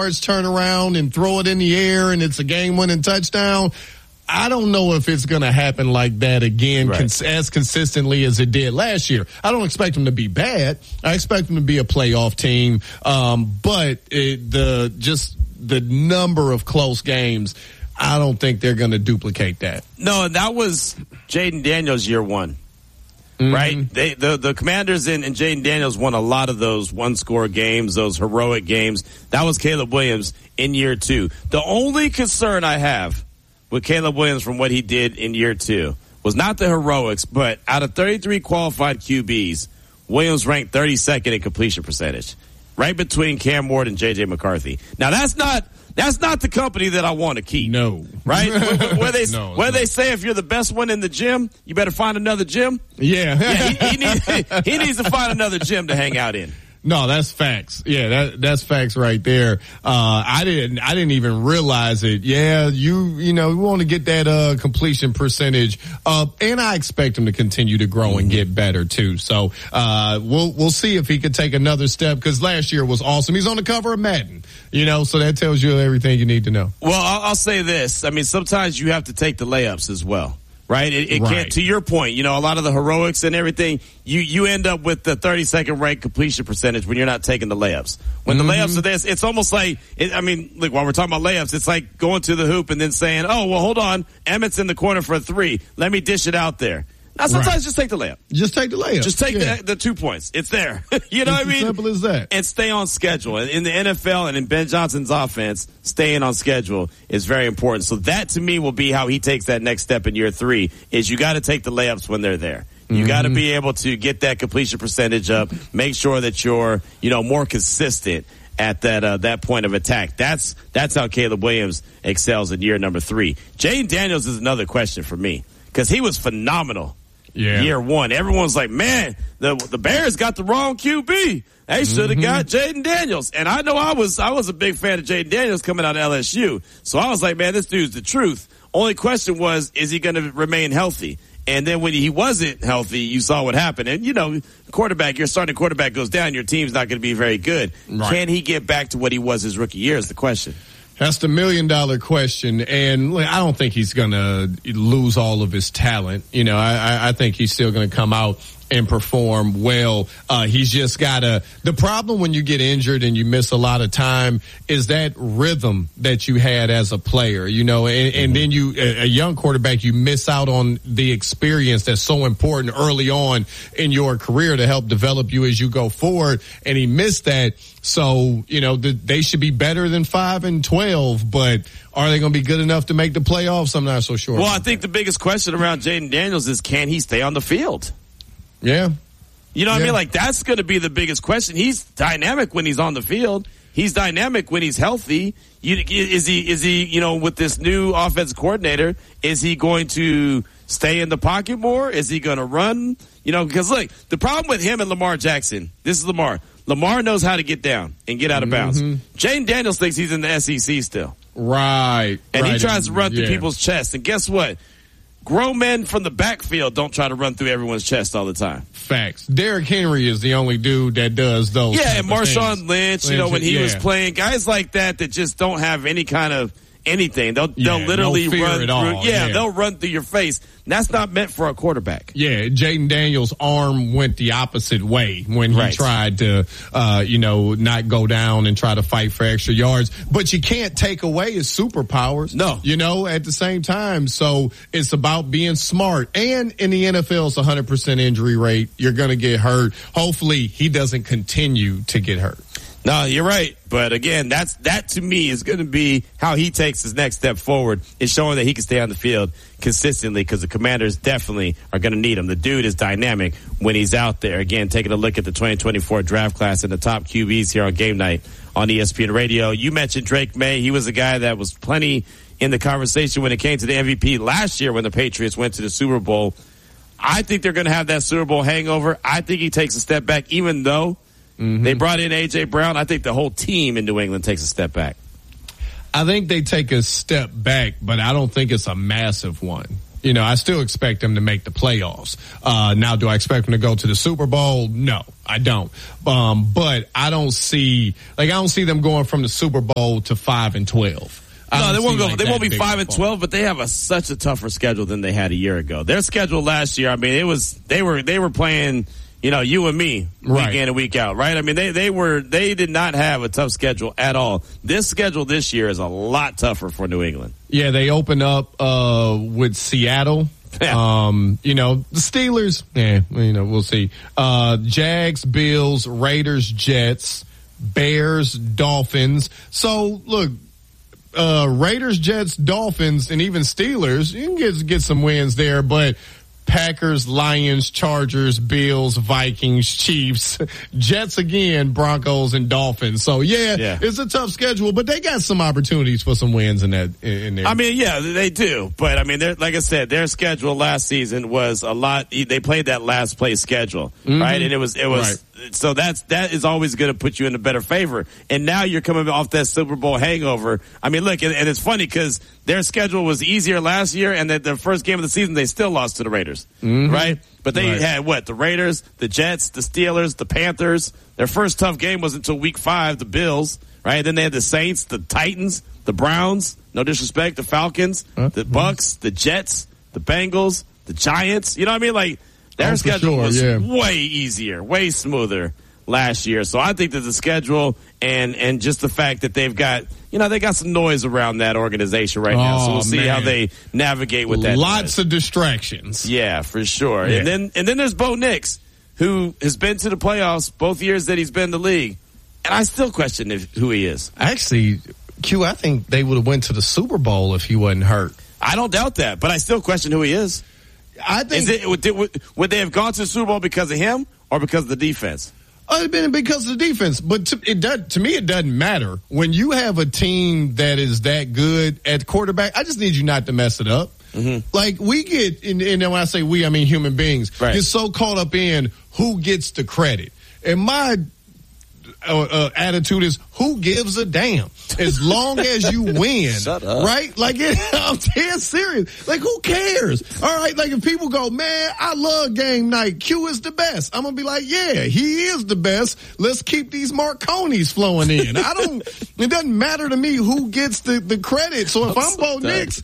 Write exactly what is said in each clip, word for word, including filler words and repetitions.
turn around and throw it in the air and it's a game-winning touchdown. I don't know if it's going to happen like that again right. cons- as consistently as it did last year. I don't expect them to be bad. I expect them to be a playoff team. Um, but it, the just the number of close games, I don't think they're going to duplicate that. No, that was Jaden Daniels year one. Mm-hmm. Right? They, the, the Commanders and, and Jaden Daniels won a lot of those one-score games, those heroic games. That was Caleb Williams in year two. The only concern I have with Caleb Williams from what he did in year two was not the heroics, but out of thirty-three qualified Q Bs, Williams ranked thirty-second in completion percentage, right between Cam Ward and J J McCarthy. Now, that's not that's not the company that I want to keep. No. Right? where, where they no, where no. they say if you're the best one in the gym, you better find another gym. Yeah. yeah he, he, needs, he needs to find another gym to hang out in. No, that's facts. Yeah, that, that's facts right there. Uh, I didn't, I didn't even realize it. Yeah, you, you know, we want to get that, uh, completion percentage up, and I expect him to continue to grow and get better too. So, uh, we'll, we'll see if he could take another step, because last year was awesome. He's on the cover of Madden, you know, so that tells you everything you need to know. Well, I'll, I'll say this. I mean, sometimes you have to take the layups as well. Right? It, it right. can't, to your point, you know, a lot of the heroics and everything, you, you end up with the thirty-second ranked completion percentage when you're not taking the layups. When mm-hmm. the layups are there, it's, it's almost like, it, I mean, look, while we're talking about layups, it's like going to the hoop and then saying, oh, well, hold on, Emmett's in the corner for a three. Let me dish it out there. Now, sometimes right. just take the layup. Just take the layup. Just take yeah. the, the two points. It's there. you know it's what I mean? As simple as that. And stay on schedule. And in the N F L and in Ben Johnson's offense, staying on schedule is very important. So that to me will be how he takes that next step in year three, is you got to take the layups when they're there. You mm-hmm. got to be able to get that completion percentage up, make sure that you're, you know, more consistent at that uh, that point of attack. That's that's how Caleb Williams excels in year number three. Jaden Daniels is another question for me, because he was phenomenal. Yeah. Year one. Everyone's like, man, the the Bears got the wrong Q B. They should have mm-hmm. got Jaden Daniels. And I know I was I was a big fan of Jaden Daniels coming out of L S U. So I was like, man, this dude's the truth. Only question was, is he going to remain healthy? And then when he wasn't healthy, you saw what happened. And, you know, quarterback, your starting quarterback goes down, your team's not going to be very good. Right. Can he get back to what he was his rookie year is the question. That's the million dollar question. And I don't think he's going to lose all of his talent. You know, I, I think he's still going to come out and perform well. Uh, he's just got to, the problem when you get injured and you miss a lot of time is that rhythm that you had as a player, you know, and, and then you, a young quarterback, you miss out on the experience that's so important early on in your career to help develop you as you go forward. And he missed that. So, you know, the, they should be better than five and twelve, but are they going to be good enough to make the playoffs? I'm not so sure. Well, I think that. the biggest question around Jaden Daniels is, can he stay on the field? Yeah. You know what yeah. I mean? Like, that's going to be the biggest question. He's dynamic when he's on the field. He's dynamic when he's healthy. You, is he, is he, you know, with this new offensive coordinator, is he going to stay in the pocket more? Is he going to run? You know, because look, the problem with him and Lamar Jackson, this is Lamar. Lamar knows how to get down and get out of bounds. Mm-hmm. Jaden Daniels thinks he's in the S E C still. Right. And right. he tries to run yeah. through people's chests. And guess what? Grown men from the backfield don't try to run through everyone's chest all the time. Facts. Derrick Henry is the only dude that does those. Yeah, and Marshawn Lynch, you know, when he yeah. was playing, guys like that that just don't have any kind of anything. They'll yeah, they'll literally no fear run at through. all. Yeah, yeah, they'll run through your face. That's not meant for a quarterback. Yeah, Jaden Daniels' arm went the opposite way when he right. tried to, uh, you know, not go down and try to fight for extra yards. But you can't take away his superpowers. No. You know, at the same time. So it's about being smart. And in the N F L, it's a one hundred percent injury rate. You're going to get hurt. Hopefully he doesn't continue to get hurt. No, you're right. But again, that's, that to me is going to be how he takes his next step forward, is showing that he can stay on the field consistently, because the Commanders definitely are going to need him. The dude is dynamic when he's out there. Again, taking a look at the twenty twenty-four draft class and the top Q Bs here on Game Night on E S P N Radio. You mentioned Drake May. He was a guy that was plenty in the conversation when it came to the M V P last year when the Patriots went to the Super Bowl. I think they're going to have that Super Bowl hangover. I think he takes a step back, even though mm-hmm. they brought in A J Brown. I think the whole team in New England takes a step back. I think they take a step back, but I don't think it's a massive one. You know, I still expect them to make the playoffs. Uh, now, do I expect them to go to the Super Bowl? No, I don't. Um, but I don't see, like, I don't see them going from the Super Bowl to five and twelve. No, they won't go. Like they won't be big five and twelve, but they have a such a tougher schedule than they had a year ago. Their schedule last year, I mean, it was they were they were playing, you know, you and me week right. in and week out, right? I mean, they they were they did not have a tough schedule at all. This schedule this year is a lot tougher for New England. Yeah, they open up uh, with Seattle. Yeah. Um, you know, the Steelers. Yeah, you know, we'll see. Uh, Jags, Bills, Raiders, Jets, Bears, Dolphins. So look. Uh, Raiders, Jets, Dolphins, and even Steelers, you can get get some wins there, but Packers, Lions, Chargers, Bills, Vikings, Chiefs, Jets again, Broncos, and Dolphins. So yeah, yeah, it's a tough schedule, but they got some opportunities for some wins in that in there. I mean, yeah, they do, but I mean, they're, like I said, their schedule last season was a lot. They played that last place schedule, mm-hmm. right? And it was it was. Right. So that's that is always going to put you in a better favor. And now you're coming off that Super Bowl hangover. I mean, look, and, and it's funny because their schedule was easier last year, and that the first game of the season they still lost to the Raiders, mm-hmm. right? But they right. had what? The Raiders, the Jets, the Steelers, the Panthers. Their first tough game was until Week Five, the Bills, right? Then they had the Saints, the Titans, the Browns. No disrespect, the Falcons, uh, the Bucks, the Jets, the Bengals, the Giants. You know what I mean? Like. Their oh, schedule sure, was yeah. way easier, way smoother last year. So I think that the schedule and and just the fact that they've got, you know, they got some noise around that organization right now. Oh, so we'll see man. how they navigate with that. Lots noise. of distractions. Yeah, for sure. Yeah. And then and then there's Bo Nix, who has been to the playoffs both years that he's been in the league. And I still question if, who he is. Actually, Q, I think they would have went to the Super Bowl if he wasn't hurt. I don't doubt that, but I still question who he is. I think is it, would, would they have gone to the Super Bowl because of him or because of the defense? Oh, it's been because of the defense, but to, it does, to me, it doesn't matter when you have a team that is that good at quarterback. I just need you not to mess it up. Mm-hmm. Like we get, and, and when I say we, I mean human beings. Right. Get so caught up in who gets the credit, and my uh, uh, attitude is who gives a damn as long as you win. Shut up. Right? Like it, I'm dead serious. Like who cares? All right. Like if people go, man, I love game night. Q is the best. I'm gonna be like, yeah, he is the best. Let's keep these Marconis flowing in. I don't. It doesn't matter to me who gets the, the credit. So if I'm, I'm so Bo done. Nix,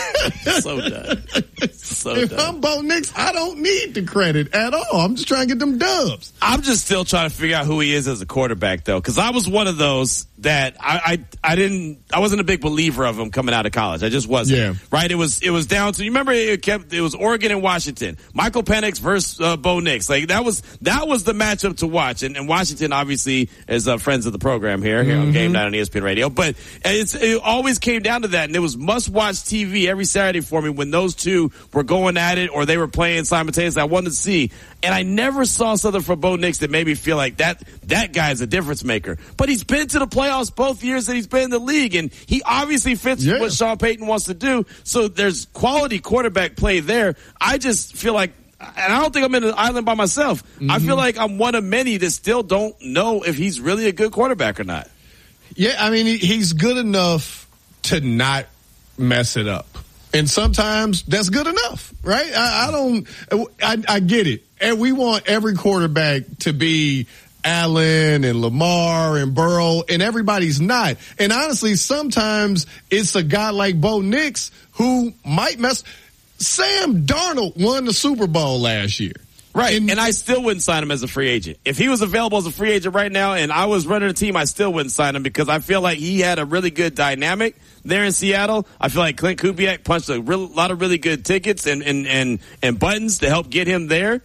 so done. So if done. I'm Bo Nix, I don't need the credit at all. I'm just trying to get them dubs. I'm just still trying to figure out who he is as a quarterback, though, because I was one of those that I, I I didn't I wasn't a big believer of him coming out of college. I just wasn't. Yeah. Right. It was it was down to, you remember it kept it was Oregon and Washington. Michael Penix versus uh, Bo Nix. Like that was that was the matchup to watch. And, and Washington obviously is uh, friends of the program here here mm-hmm. on Game Night on E S P N Radio. But it's it always came down to that, and it was must watch T V every Saturday for me when those two were going at it or they were playing simultaneously. I wanted to see, and I never saw something from Bo Nix that made me feel like that that guy is a difference maker. But he's been to the playoffs both years that he's been in the league, and he obviously fits yeah. what Sean Payton wants to do. So there's quality quarterback play there. I just feel like, and I don't think I'm in an island by myself. Mm-hmm. I feel like I'm one of many that still don't know if he's really a good quarterback or not. Yeah, I mean, he's good enough to not mess it up. And sometimes that's good enough, right? I, I don't, I, I get it. And we want every quarterback to be Allen and Lamar and Burrow, and everybody's not. And honestly, sometimes it's a guy like Bo Nix who might mess. Sam Darnold won the Super Bowl last year. Right, and, and I still wouldn't sign him as a free agent. If he was available as a free agent right now and I was running a team, I still wouldn't sign him because I feel like he had a really good dynamic there in Seattle. I feel like Clint Kubiak punched a real, lot of really good tickets and, and, and, and buttons to help get him there.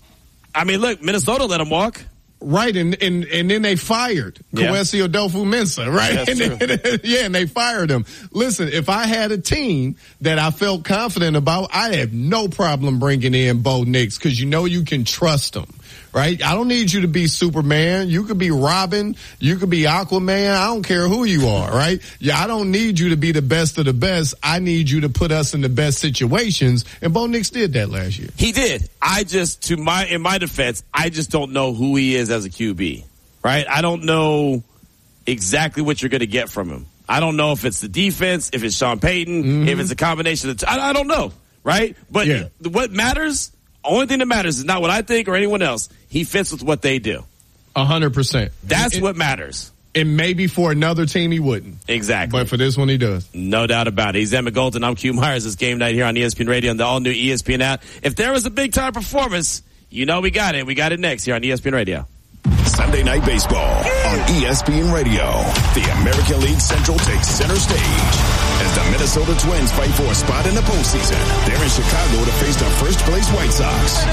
I mean, look, Minnesota let him walk. Right, and, and and then they fired yeah. Kwesi Odofu-Mensah, right? That's and, true. and, yeah, and they fired him. Listen, if I had a team that I felt confident about, I have no problem bringing in Bo Nix because you know you can trust him, right? I don't need you to be Superman. You could be Robin. You could be Aquaman. I don't care who you are, right? Yeah, I don't need you to be the best of the best. I need you to put us in the best situations, and Bo Nix did that last year. He did. I just, to my, in my defense, I just don't know who he is as a Q B, right? I don't know exactly what you're going to get from him. I don't know if it's the defense, if it's Sean Payton, mm-hmm. if it's a combination of the t- I, I don't know, right? But yeah. what matters, only thing that matters is not what I think or anyone else. He fits with what they do. A hundred percent. That's it, what matters. And maybe for another team he wouldn't. Exactly. But for this one he does. No doubt about it. He's Emmett Golden. I'm Q Myers. It's Game Night here on E S P N Radio and the all-new E S P N app. If there was a big-time performance, you know we got it. We got it next here on E S P N Radio. Sunday Night Baseball on E S P N Radio. The American League Central takes center stage as the Minnesota Twins fight for a spot in the postseason. They're in Chicago to face the first-place White Sox.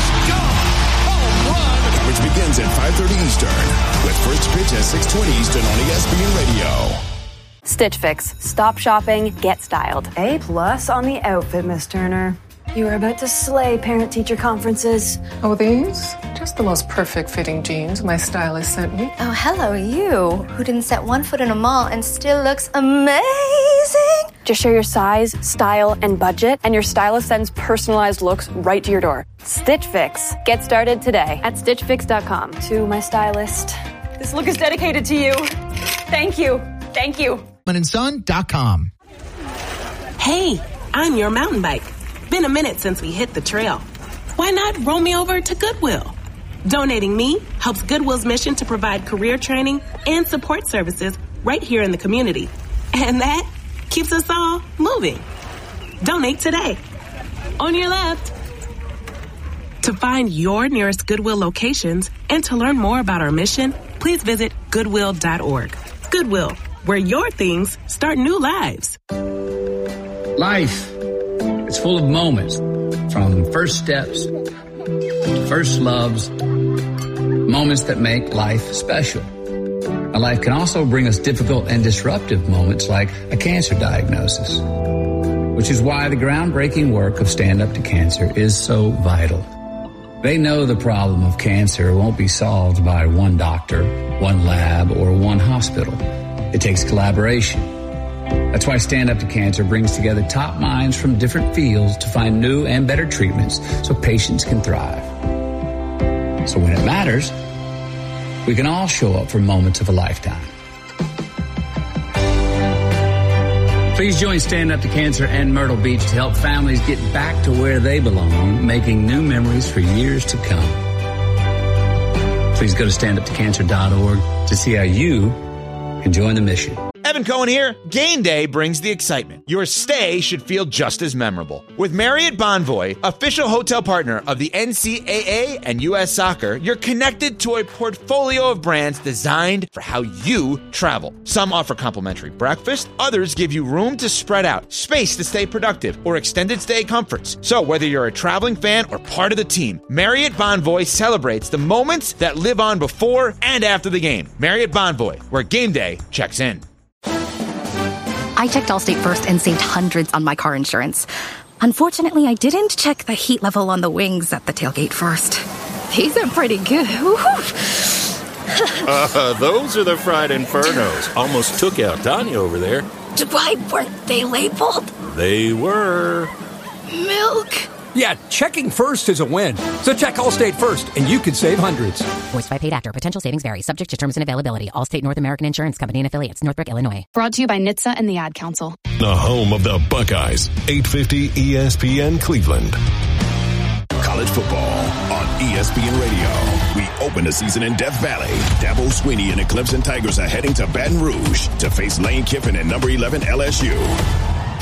Coverage begins at five thirty Eastern with first pitch at six twenty Eastern on E S P N Radio. Stitch Fix. Stop shopping, get styled. A plus on the outfit, Miss Turner. You are about to slay parent-teacher conferences. Oh, these? Just the most perfect fitting jeans my stylist sent me. Oh, hello, you, who didn't set one foot in a mall and still looks amazing. Just share your size, style, and budget, and your stylist sends personalized looks right to your door. Stitch Fix. Get started today at stitch fix dot com. To my stylist, this look is dedicated to you. Thank you. Thank you. and son dot com. Hey, I'm your mountain bike. Been a minute since we hit the trail. Why not roll me over to Goodwill? Donating me helps Goodwill's mission to provide career training and support services right here in the community. And that keeps us all moving. Donate today. On your left. To find your nearest Goodwill locations and to learn more about our mission, please visit goodwill dot org. Goodwill, where your things start new lives. Life. It's full of moments, from first steps to first loves, moments that make life special. And life can also bring us difficult and disruptive moments like a cancer diagnosis, which is why the groundbreaking work of Stand Up to Cancer is so vital. They know the problem of cancer won't be solved by one doctor, one lab, or one hospital. It takes collaboration. That's why Stand Up to Cancer brings together top minds from different fields to find new and better treatments so patients can thrive. So when it matters, we can all show up for moments of a lifetime. Please join Stand Up to Cancer and Myrtle Beach to help families get back to where they belong, making new memories for years to come. Please go to stand up to cancer dot org to see how you can join the mission. Evan Cohen here. Game day brings the excitement. Your stay should feel just as memorable. With Marriott Bonvoy, official hotel partner of the N C double A and U S Soccer, you're connected to a portfolio of brands designed for how you travel. Some offer complimentary breakfast, others give you room to spread out, space to stay productive, or extended stay comforts. So whether you're a traveling fan or part of the team, Marriott Bonvoy celebrates the moments that live on before and after the game. Marriott Bonvoy, where game day checks in. I checked Allstate first and saved hundreds on my car insurance. Unfortunately, I didn't check the heat level on the wings at the tailgate first. These are pretty good. uh, those are the fried infernos. Almost took out Tanya over there. Why weren't they labeled? They were. Milk. Yeah, checking first is a win. So check Allstate first, and you could save hundreds. Voiced by paid actor. Potential savings vary. Subject to terms and availability. Allstate North American Insurance Company and affiliates. Northbrook, Illinois. Brought to you by N H T S A and the Ad Council. The home of the Buckeyes. eight fifty E S P N Cleveland. College football on E S P N Radio. We open the season in Death Valley. Dabo Swinney and the Clemson Tigers are heading to Baton Rouge to face Lane Kiffin and number eleven L S U.